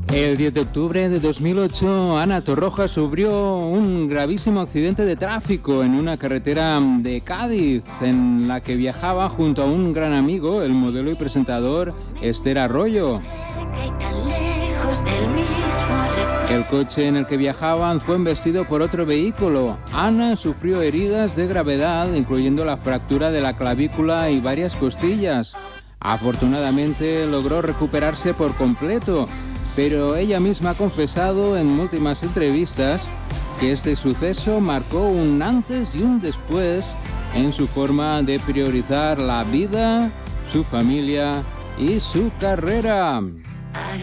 El 10 de octubre de 2008, Ana Torroja sufrió un gravísimo accidente de tráfico en una carretera de Cádiz, en la que viajaba junto a un gran amigo, el modelo y presentador Esther Arroyo. El coche en el que viajaban fue embestido por otro vehículo. Ana sufrió heridas de gravedad, incluyendo la fractura de la clavícula y varias costillas. Afortunadamente logró recuperarse por completo, pero ella misma ha confesado en últimas entrevistas que este suceso marcó un antes y un después en su forma de priorizar la vida, su familia y su carrera.